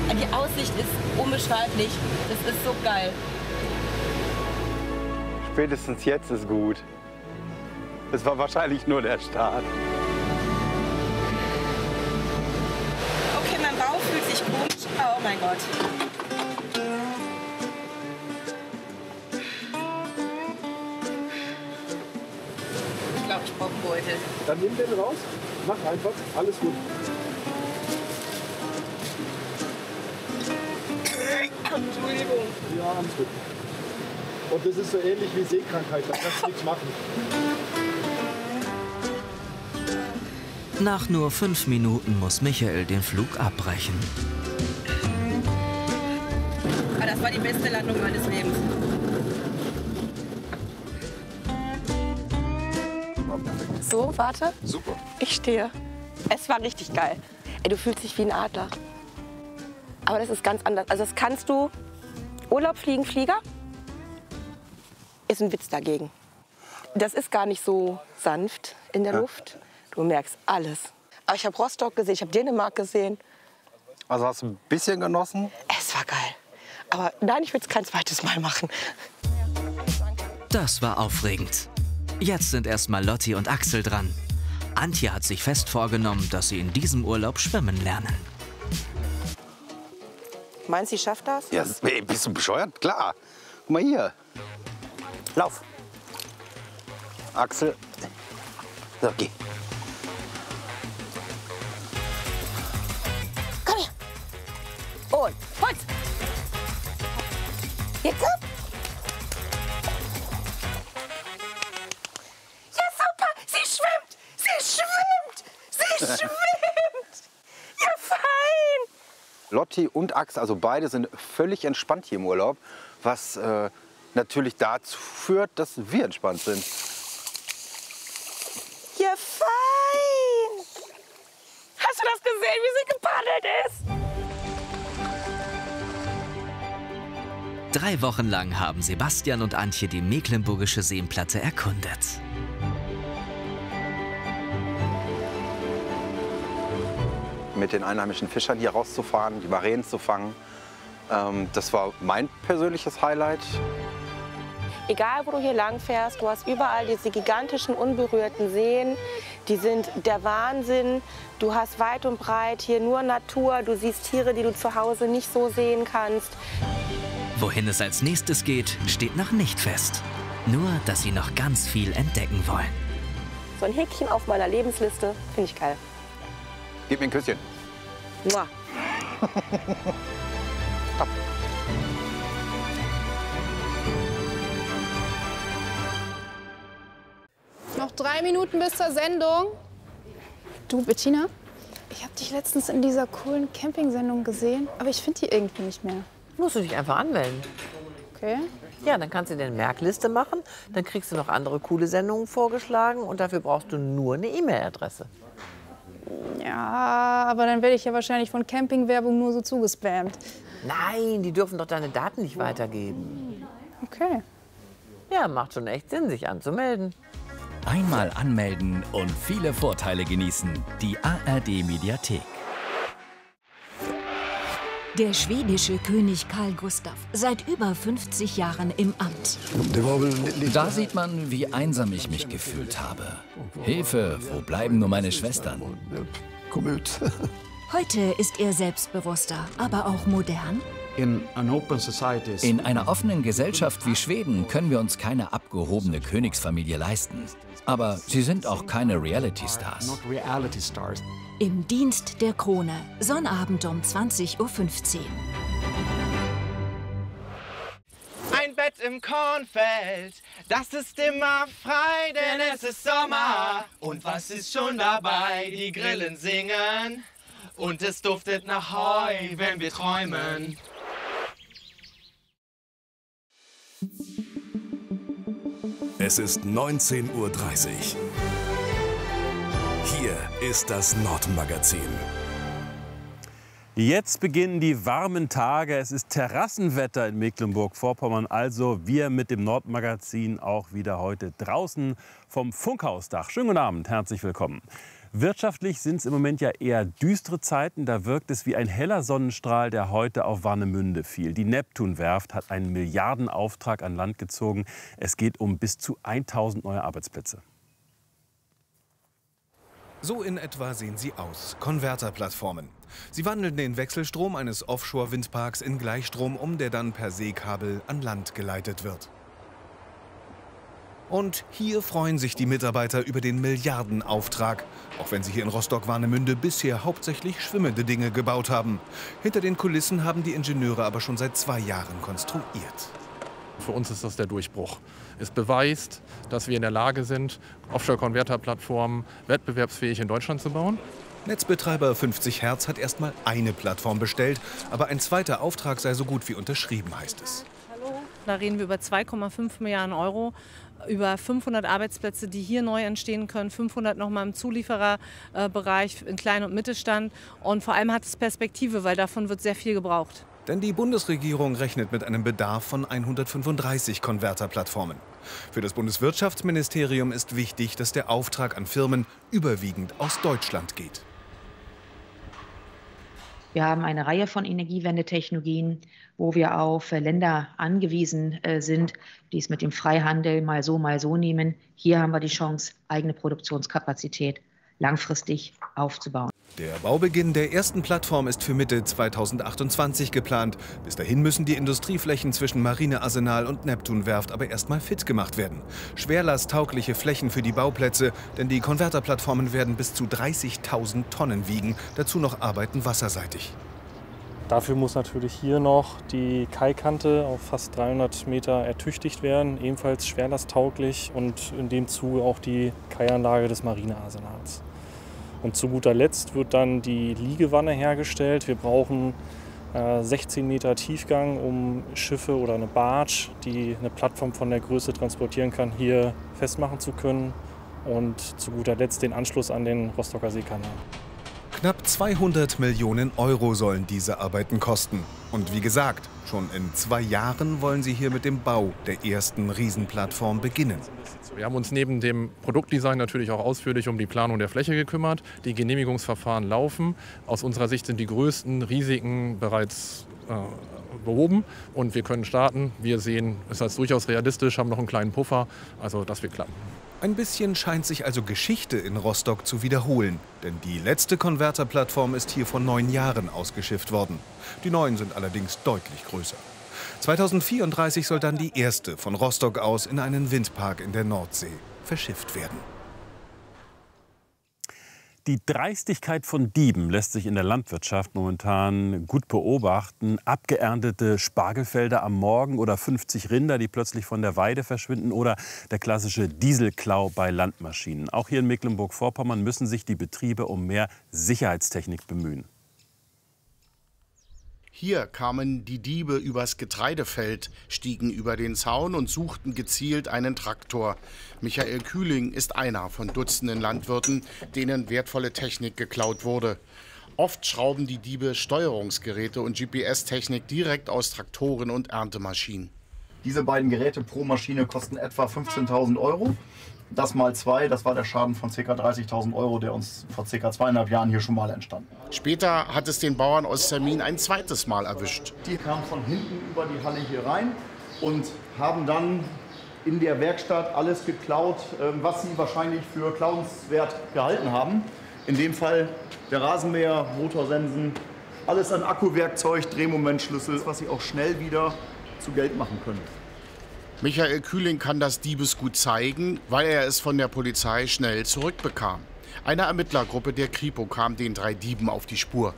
Die Aussicht ist unbeschreiblich. Das ist so geil. Spätestens jetzt ist gut. Es war wahrscheinlich nur der Start. Okay, mein Bauch fühlt sich komisch. Oh mein Gott. Ich glaube, ich brauche einen Beutel. Dann nimm den raus. Mach einfach. Alles gut. Entschuldigung. Ja, alles gut. Und das ist so ähnlich wie Seekrankheit. Da kannst du nichts machen. Nach nur 5 Minuten muss Michael den Flug abbrechen. Aber das war die beste Landung meines Lebens. So, warte. Super. Ich stehe. Es war richtig geil. Ey, du fühlst dich wie ein Adler. Aber das ist ganz anders. Also das kannst du... Urlaub fliegen, Flieger? Ist ein Witz dagegen. Das ist gar nicht so sanft in der Luft. Du merkst alles. Aber ich habe Rostock gesehen, ich habe Dänemark gesehen. Also hast du ein bisschen genossen? Es war geil. Aber nein, ich will es kein zweites Mal machen. Das war aufregend. Jetzt sind erstmal Lotti und Axel dran. Antje hat sich fest vorgenommen, dass sie in diesem Urlaub schwimmen lernen. Meinst du, sie schafft das? Ja, bist du bescheuert? Klar. Guck mal hier. Lauf. Axel. So, geh. Komm her. Und Holz. Jetzt ab. Ja, super. Sie schwimmt. Sie schwimmt. Sie schwimmt. Ja, fein. Lotti und Axel, also beide sind völlig entspannt hier im Urlaub, was natürlich dazu führt, dass wir entspannt sind. Ja, fein. Hast du das gesehen, wie sie gepaddelt ist? 3 Wochen lang haben Sebastian und Antje die Mecklenburgische Seenplatte erkundet. Mit den einheimischen Fischern hier rauszufahren, die Maränen zu fangen, das war mein persönliches Highlight. Egal, wo du hier lang fährst, du hast überall diese gigantischen, unberührten Seen. Die sind der Wahnsinn. Du hast weit und breit hier nur Natur. Du siehst Tiere, die du zu Hause nicht so sehen kannst. Wohin es als nächstes geht, steht noch nicht fest. Nur, dass sie noch ganz viel entdecken wollen. So ein Häkchen auf meiner Lebensliste, finde ich geil. Gib mir ein Küsschen. Mua. Noch 3 Minuten bis zur Sendung. Du, Bettina, ich habe dich letztens in dieser coolen Camping-Sendung gesehen, aber ich finde die irgendwie nicht mehr. Musst du dich einfach anmelden. Okay. Ja, dann kannst du dir eine Merkliste machen, dann kriegst du noch andere coole Sendungen vorgeschlagen und dafür brauchst du nur eine E-Mail-Adresse. Ja, aber dann werde ich ja wahrscheinlich von Campingwerbung nur so zugespammt. Nein, die dürfen doch deine Daten nicht weitergeben. Okay. Ja, macht schon echt Sinn, sich anzumelden. Einmal anmelden und viele Vorteile genießen. Die ARD-Mediathek. Der schwedische König Carl Gustaf, seit über 50 Jahren im Amt. Da sieht man, wie einsam ich mich gefühlt habe. Hilfe, wo bleiben nur meine Schwestern? Heute ist er selbstbewusster, aber auch modern. In einer offenen Gesellschaft wie Schweden können wir uns keine abgehobene Königsfamilie leisten. Aber sie sind auch keine Reality-Stars. Im Dienst der Krone, Sonnabend um 20:15 Uhr. Ein Bett im Kornfeld, das ist immer frei, denn es ist Sommer. Und was ist schon dabei? Die Grillen singen und es duftet nach Heu, wenn wir träumen. Es ist 19:30 Uhr. Hier ist das Nordmagazin. Jetzt beginnen die warmen Tage. Es ist Terrassenwetter in Mecklenburg-Vorpommern. Also wir mit dem Nordmagazin auch wieder heute draußen vom Funkhausdach. Schönen guten Abend, herzlich willkommen. Wirtschaftlich sind es im Moment ja eher düstere Zeiten. Da wirkt es wie ein heller Sonnenstrahl, der heute auf Warnemünde fiel. Die Neptun-Werft hat einen Milliardenauftrag an Land gezogen. Es geht um bis zu 1000 neue Arbeitsplätze. So in etwa sehen sie aus, Konverterplattformen. Sie wandeln den Wechselstrom eines Offshore-Windparks in Gleichstrom um, der dann per Seekabel an Land geleitet wird. Und hier freuen sich die Mitarbeiter über den Milliardenauftrag, auch wenn sie hier in Rostock-Warnemünde bisher hauptsächlich schwimmende Dinge gebaut haben. Hinter den Kulissen haben die Ingenieure aber schon seit 2 Jahren konstruiert. Für uns ist das der Durchbruch. Es beweist, dass wir in der Lage sind, Offshore-Konverterplattformen wettbewerbsfähig in Deutschland zu bauen. Netzbetreiber 50 Hertz hat erstmal eine Plattform bestellt, aber ein zweiter Auftrag sei so gut wie unterschrieben, heißt es. Da reden wir über 2,5 Milliarden Euro, über 500 Arbeitsplätze, die hier neu entstehen können, 500 nochmal im Zuliefererbereich, in Klein- und Mittelstand. Und vor allem hat es Perspektive, weil davon wird sehr viel gebraucht. Denn die Bundesregierung rechnet mit einem Bedarf von 135 Konverterplattformen. Für das Bundeswirtschaftsministerium ist wichtig, dass der Auftrag an Firmen überwiegend aus Deutschland geht. Wir haben eine Reihe von Energiewendetechnologien, wo wir auf Länder angewiesen sind, die es mit dem Freihandel mal so nehmen. Hier haben wir die Chance, eigene Produktionskapazität langfristig aufzubauen. Der Baubeginn der ersten Plattform ist für Mitte 2028 geplant. Bis dahin müssen die Industrieflächen zwischen Marinearsenal und Neptun-Werft aber erstmal fit gemacht werden. Schwerlasttaugliche Flächen für die Bauplätze, denn die Konverterplattformen werden bis zu 30.000 Tonnen wiegen. Dazu noch Arbeiten wasserseitig. Dafür muss natürlich hier noch die Kaikante auf fast 300 Meter ertüchtigt werden, ebenfalls schwerlasttauglich, und in dem Zuge auch die Kaianlage des Marinearsenals. Und zu guter Letzt wird dann die Liegewanne hergestellt. Wir brauchen 16 Meter Tiefgang, um Schiffe oder eine Barge, die eine Plattform von der Größe transportieren kann, hier festmachen zu können. Und zu guter Letzt den Anschluss an den Rostocker Seekanal. Knapp 200 Millionen Euro sollen diese Arbeiten kosten. Und wie gesagt, schon in 2 Jahren wollen sie hier mit dem Bau der ersten Riesenplattform beginnen. Wir haben uns neben dem Produktdesign natürlich auch ausführlich um die Planung der Fläche gekümmert. Die Genehmigungsverfahren laufen. Aus unserer Sicht sind die größten Risiken bereits behoben und wir können starten. Wir sehen es als durchaus realistisch, haben noch einen kleinen Puffer, also das wird klappen. Ein bisschen scheint sich also Geschichte in Rostock zu wiederholen. Denn die letzte Konverterplattform ist hier vor 9 Jahren ausgeschifft worden. Die neuen sind allerdings deutlich größer. 2034 soll dann die erste von Rostock aus in einen Windpark in der Nordsee verschifft werden. Die Dreistigkeit von Dieben lässt sich in der Landwirtschaft momentan gut beobachten. Abgeerntete Spargelfelder am Morgen oder 50 Rinder, die plötzlich von der Weide verschwinden, oder der klassische Dieselklau bei Landmaschinen. Auch hier in Mecklenburg-Vorpommern müssen sich die Betriebe um mehr Sicherheitstechnik bemühen. Hier kamen die Diebe übers Getreidefeld, stiegen über den Zaun und suchten gezielt einen Traktor. Michael Kühling ist einer von Dutzenden Landwirten, denen wertvolle Technik geklaut wurde. Oft schrauben die Diebe Steuerungsgeräte und GPS-Technik direkt aus Traktoren und Erntemaschinen. Diese beiden Geräte pro Maschine kosten etwa 15.000 Euro. Das mal 2, das war der Schaden von ca. 30.000 Euro, der uns vor ca. 2,5 Jahren hier schon mal entstanden. Später hat es den Bauern aus Zermin ein zweites Mal erwischt. Die kamen von hinten über die Halle hier rein und haben dann in der Werkstatt alles geklaut, was sie wahrscheinlich für klauenswert gehalten haben. In dem Fall der Rasenmäher, Motorsensen, alles an Akkuwerkzeug, Drehmomentschlüssel, was sie auch schnell wieder zu Geld machen können. Michael Kühling kann das Diebesgut zeigen, weil er es von der Polizei schnell zurückbekam. Eine Ermittlergruppe der Kripo kam den 3 Dieben auf die Spur.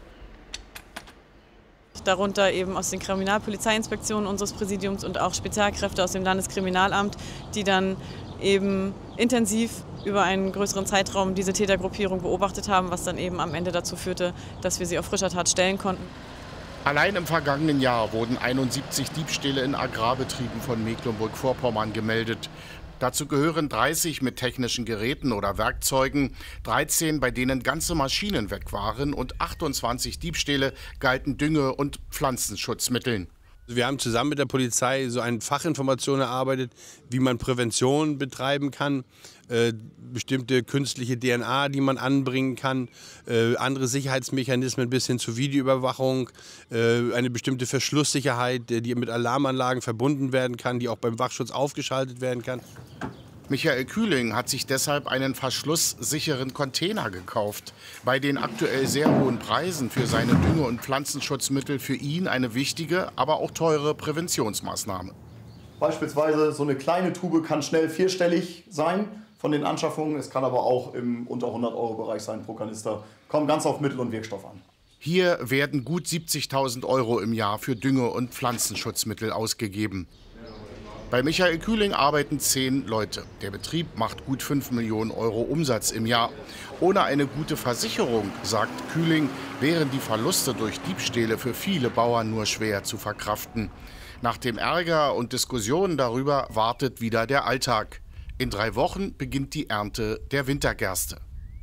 Darunter eben aus den Kriminalpolizeiinspektionen unseres Präsidiums und auch Spezialkräfte aus dem Landeskriminalamt, die dann eben intensiv über einen größeren Zeitraum diese Tätergruppierung beobachtet haben, was dann eben am Ende dazu führte, dass wir sie auf frischer Tat stellen konnten. Allein im vergangenen Jahr wurden 71 Diebstähle in Agrarbetrieben von Mecklenburg-Vorpommern gemeldet. Dazu gehören 30 mit technischen Geräten oder Werkzeugen, 13, bei denen ganze Maschinen weg waren, und 28 Diebstähle galten Dünge- und Pflanzenschutzmitteln. Wir haben zusammen mit der Polizei so eine Fachinformation erarbeitet, wie man Prävention betreiben kann, bestimmte künstliche DNA, die man anbringen kann, andere Sicherheitsmechanismen bis hin zur Videoüberwachung, eine bestimmte Verschlusssicherheit, die mit Alarmanlagen verbunden werden kann, die auch beim Wachschutz aufgeschaltet werden kann. Michael Kühling hat sich deshalb einen verschlusssicheren Container gekauft. Bei den aktuell sehr hohen Preisen für seine Dünge- und Pflanzenschutzmittel für ihn eine wichtige, aber auch teure Präventionsmaßnahme. Beispielsweise so eine kleine Tube kann schnell vierstellig sein von den Anschaffungen. Es kann aber auch im unter 100-Euro-Bereich sein pro Kanister. Kommt ganz auf Mittel und Wirkstoff an. Hier werden gut 70.000 € im Jahr für Dünge- und Pflanzenschutzmittel ausgegeben. Bei Michael Kühling arbeiten 10 Leute. Der Betrieb macht gut 5 Millionen € Umsatz im Jahr. Ohne eine gute Versicherung, sagt Kühling, wären die Verluste durch Diebstähle für viele Bauern nur schwer zu verkraften. Nach dem Ärger und Diskussionen darüber wartet wieder der Alltag. In 3 Wochen beginnt die Ernte der Wintergerste.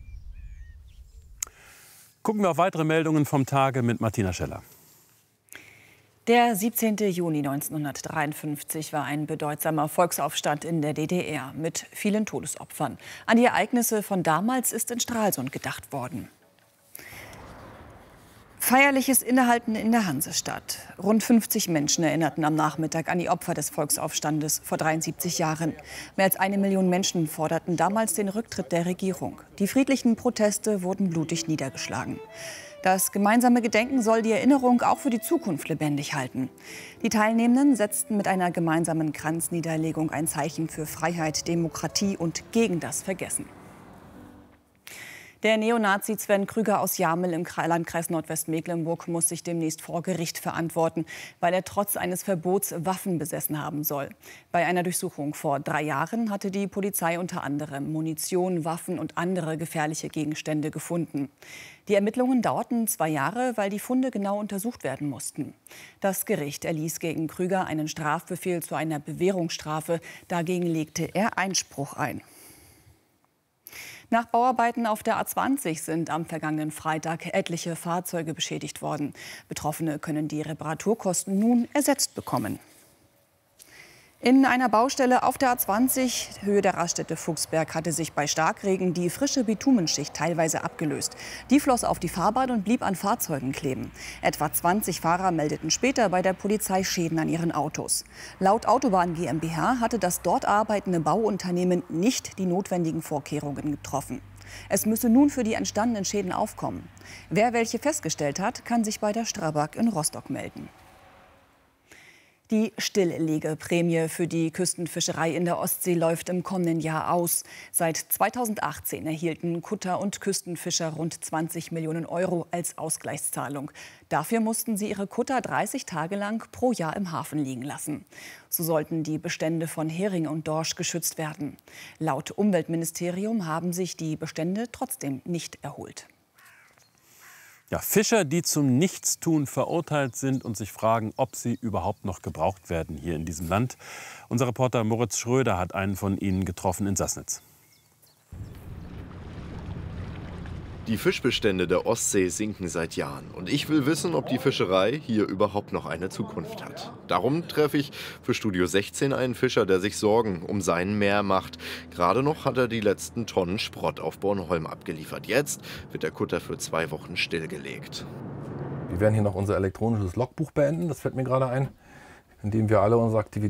Gucken wir auf weitere Meldungen vom Tage mit Martina Scheller. Der 17. Juni 1953 war ein bedeutsamer Volksaufstand in der DDR mit vielen Todesopfern. An die Ereignisse von damals ist in Stralsund gedacht worden. Feierliches Innehalten in der Hansestadt. Rund 50 Menschen erinnerten am Nachmittag an die Opfer des Volksaufstandes vor 73 Jahren. Mehr als 1 Million Menschen forderten damals den Rücktritt der Regierung. Die friedlichen Proteste wurden blutig niedergeschlagen. Das gemeinsame Gedenken soll die Erinnerung auch für die Zukunft lebendig halten. Die Teilnehmenden setzten mit einer gemeinsamen Kranzniederlegung ein Zeichen für Freiheit, Demokratie und gegen das Vergessen. Der Neonazi Sven Krüger aus Jamel im Landkreis Nordwestmecklenburg muss sich demnächst vor Gericht verantworten, weil er trotz eines Verbots Waffen besessen haben soll. Bei einer Durchsuchung vor 3 Jahren hatte die Polizei unter anderem Munition, Waffen und andere gefährliche Gegenstände gefunden. Die Ermittlungen dauerten 2 Jahre, weil die Funde genau untersucht werden mussten. Das Gericht erließ gegen Krüger einen Strafbefehl zu einer Bewährungsstrafe. Dagegen legte er Einspruch ein. Nach Bauarbeiten auf der A20 sind am vergangenen Freitag etliche Fahrzeuge beschädigt worden. Betroffene können die Reparaturkosten nun ersetzt bekommen. In einer Baustelle auf der A20, Höhe der Raststätte Fuchsberg, hatte sich bei Starkregen die frische Bitumenschicht teilweise abgelöst. Die floss auf die Fahrbahn und blieb an Fahrzeugen kleben. Etwa 20 Fahrer meldeten später bei der Polizei Schäden an ihren Autos. Laut Autobahn GmbH hatte das dort arbeitende Bauunternehmen nicht die notwendigen Vorkehrungen getroffen. Es müsse nun für die entstandenen Schäden aufkommen. Wer welche festgestellt hat, kann sich bei der Strabag in Rostock melden. Die Stilllegeprämie für die Küstenfischerei in der Ostsee läuft im kommenden Jahr aus. Seit 2018 erhielten Kutter und Küstenfischer rund 20 Millionen € als Ausgleichszahlung. Dafür mussten sie ihre Kutter 30 Tage lang pro Jahr im Hafen liegen lassen. So sollten die Bestände von Hering und Dorsch geschützt werden. Laut Umweltministerium haben sich die Bestände trotzdem nicht erholt. Ja, Fischer, die zum Nichtstun verurteilt sind und sich fragen, ob sie überhaupt noch gebraucht werden hier in diesem Land. Unser Reporter Moritz Schröder hat einen von ihnen getroffen in Sassnitz. Die Fischbestände der Ostsee sinken seit Jahren. Und ich will wissen, ob die Fischerei hier überhaupt noch eine Zukunft hat. Darum treffe ich für Studio 16 einen Fischer, der sich Sorgen um sein Meer macht. Gerade noch hat er die letzten Tonnen Sprott auf Bornholm abgeliefert. Jetzt wird der Kutter für 2 Wochen stillgelegt. Wir werden hier noch unser elektronisches Logbuch beenden, das fällt mir gerade ein, in dem wir alle unsere Aktivitäten